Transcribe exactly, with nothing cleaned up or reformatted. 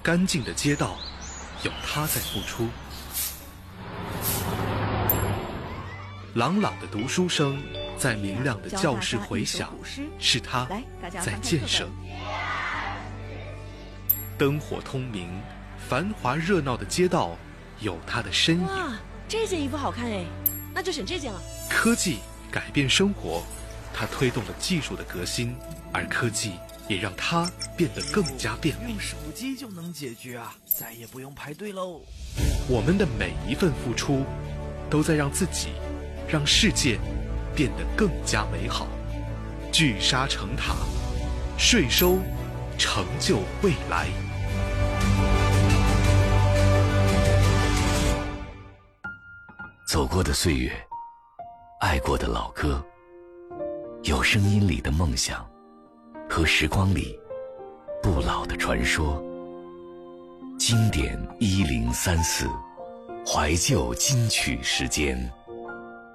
干净的街道，有他在付出；朗朗的读书声在明亮的教室回响，是他在建设；灯火通明、繁华热闹的街道，有他的身影。 哇，这件衣服好看哎，那就选这件了。 科技改变生活，它推动了技术的革新，而科技也让它变得更加便利。 用手机就能解决啊，再也不用排队喽。 我们的每一份付出，都在让自己、让世界变得更加美好。聚沙成塔，税收成就未来。 走过的岁月，爱过的老歌，有声音里的梦想，和时光里不老的传说。经典一零三四，怀旧金曲时间。